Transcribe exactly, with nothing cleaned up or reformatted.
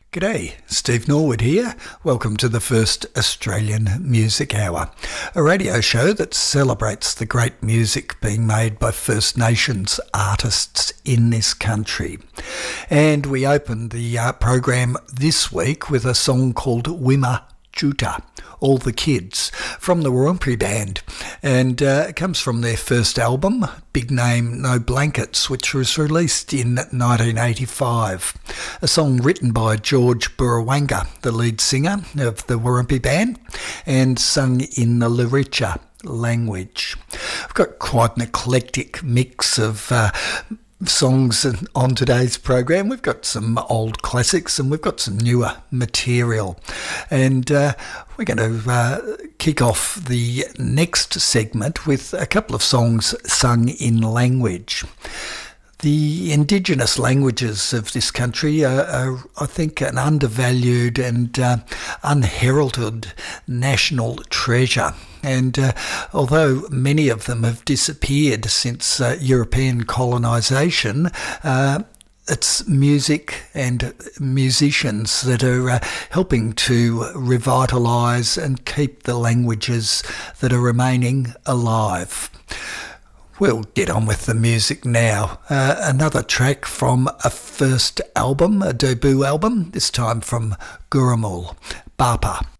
G'day, Steve Norwood here. Welcome to the first Australian Music Hour, a radio show that celebrates the great music being made by First Nations artists in this country. And we opened the uh, program this week with a song called Wimma Juta, All the Kids, from the Warumpi Band. And uh, it comes from their first album, Big Name No Blankets, which was released in nineteen eighty-five. A song written by George Burrawanga, the lead singer of the Warumpi Band, and sung in the Luritja language. We've got quite an eclectic mix of uh, songs on today's program. We've got some old classics and we've got some newer material, and uh, we're going to uh, kick off the next segment with a couple of songs sung in language. The Indigenous languages of this country are, are I think, an undervalued and uh, unheralded national treasure. And uh, although many of them have disappeared since uh, European colonisation, uh, it's music and musicians that are uh, helping to revitalise and keep the languages that are remaining alive. We'll get on with the music now. Uh, another track from a first album, a debut album, this time from Gurrumul, Bapa.